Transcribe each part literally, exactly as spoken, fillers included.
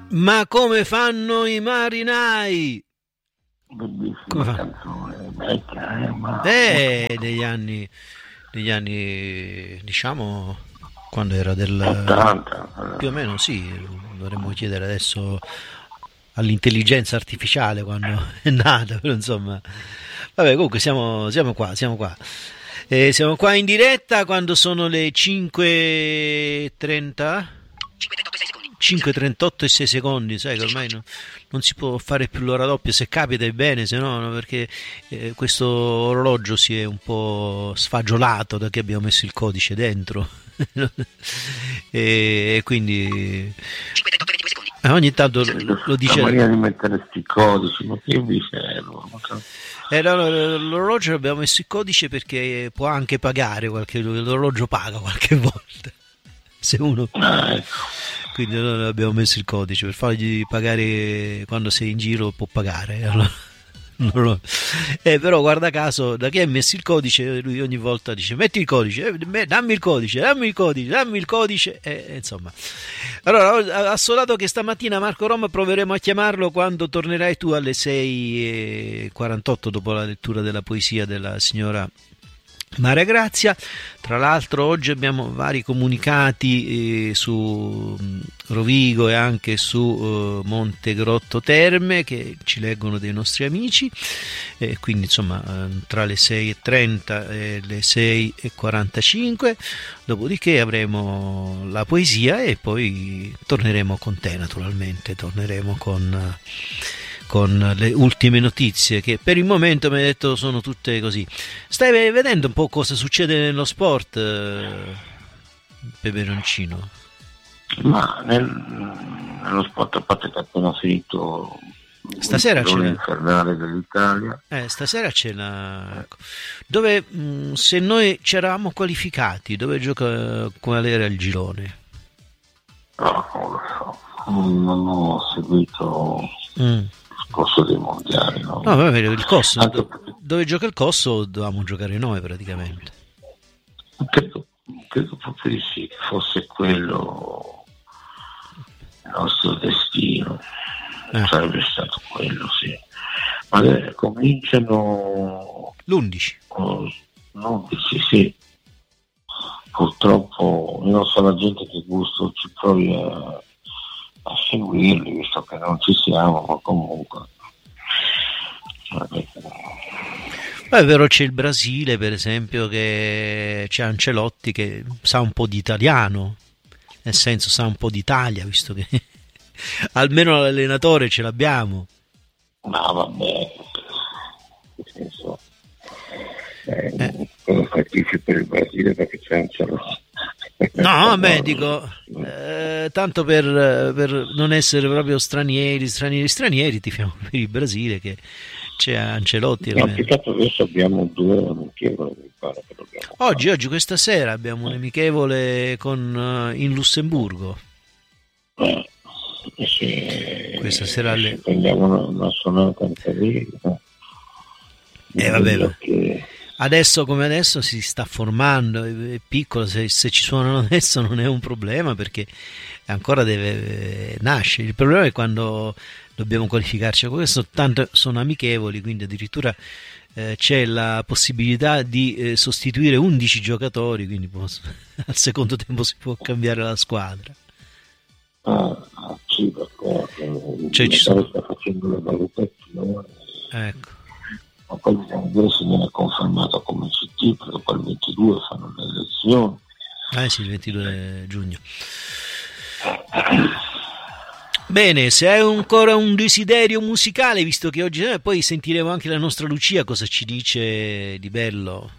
Ma come fanno i marinai? Bellissima canzone, vecchia, eh, ma... Eh, degli anni, degli anni, diciamo, quando era del... ottanta. Più o meno sì, dovremmo chiedere adesso all'intelligenza artificiale quando è nata, però insomma... Vabbè, comunque siamo, siamo qua, siamo qua. Eh, siamo qua in diretta quando sono le cinque e trenta? cinque e trentotto e sei secondi, sai che ormai no, non si può fare più l'ora doppia, se capita è bene, se no, no perché eh, questo orologio si è un po' sfagiolato da che abbiamo messo il codice dentro e, e quindi eh, ogni tanto lo, lo dice... La maniera di mettere questi codici, ma che vi servono? Eh, no, no, l'orologio l'abbiamo messo il codice perché può anche pagare, qualche, l'orologio paga qualche volta se uno... Ah, ecco. Quindi noi abbiamo messo il codice per fargli pagare quando sei in giro, può pagare. Allora, non lo... eh, però guarda caso, da che hai messo il codice, lui ogni volta dice metti il codice, eh, dammi il codice, dammi il codice, dammi il codice, eh, insomma. Allora, ha suonato che stamattina Marco Roma proveremo a chiamarlo quando tornerai tu alle sei e quarantotto dopo la lettura della poesia della signora Maria Grazia. Tra l'altro oggi abbiamo vari comunicati eh, su Rovigo e anche su eh, Monte Grotto Terme che ci leggono dei nostri amici, eh, quindi insomma eh, tra le sei e trenta e le sei e quarantacinque, dopodiché avremo la poesia e poi torneremo con te, naturalmente torneremo con con le ultime notizie che per il momento mi hai detto sono tutte così. Stai vedendo un po' cosa succede nello sport, eh, Peperoncino? Ma nel, nello sport, a parte che è appena finito stasera c'è l'infernale dell'Italia, eh, stasera c'è la dove mh, se noi ci eravamo qualificati, dove gioca, qual era il girone? No, non lo so, non ho seguito Mm. corso dei mondiali, no? No, vabbè, il Kosovo, Anche perché, dove gioca il Kosovo dovevamo giocare noi praticamente. credo, credo proprio di sì, che fosse quello il nostro destino, Eh. sarebbe stato quello, sì. Ma eh, cominciano l'undici. oh, l'undici, sì. Purtroppo io non so la gente che gusto ci provi a a seguirli, visto che non ci siamo, ma comunque Beh, però c'è il Brasile, per esempio, che c'è Ancelotti che sa un po' di italiano, nel senso sa un po' d'Italia, visto che almeno l'allenatore ce l'abbiamo. ma vabbè, nel senso eh, eh. quello fatisce per il Brasile perché c'è Ancelotti. No, vabbè, dico, eh, tanto per, per non essere proprio stranieri, stranieri, stranieri, tifiamo per il Brasile che c'è Ancelotti. No, peccato adesso abbiamo due amichevoli, mi pare che dobbiamo oggi, oggi, questa sera abbiamo un amichevole con, in Lussemburgo. Eh, se, questa sera alle... se prendiamo una, una sonata anche lì, no? Eh, vabbè, che... adesso come adesso si sta formando, è piccolo, se, se ci suonano adesso non è un problema perché ancora deve nascere. Il problema è quando dobbiamo qualificarci. Questo tanto sono amichevoli, quindi addirittura eh, c'è la possibilità di eh, sostituire undici giocatori, quindi può, al secondo tempo si può cambiare la squadra. Ah, sì, d'accordo. Cioè, ci sono... sta facendo le valutazioni. Ecco. Ma poi bisogna vedere se viene confermato come C T, perché poi il ventidue fanno le elezioni. Ah sì, il ventidue giugno. Bene, se hai ancora un desiderio musicale, visto che oggi eh, poi sentiremo anche la nostra Lucia cosa ci dice di bello.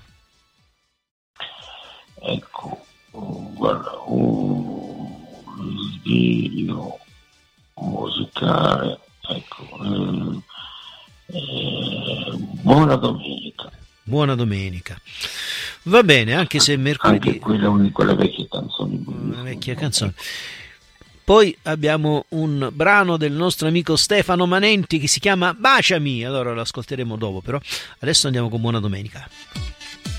Ecco, guarda, un desiderio musicale, ecco, eh, eh, buona domenica. Buona domenica. Va bene, anche se mercoledì... Anche quella è una di quelle vecchie canzoni. Una vecchia canzone. Poi abbiamo un brano del nostro amico Stefano Manenti che si chiama Baciami, allora lo ascolteremo dopo, però adesso andiamo con Buona Domenica.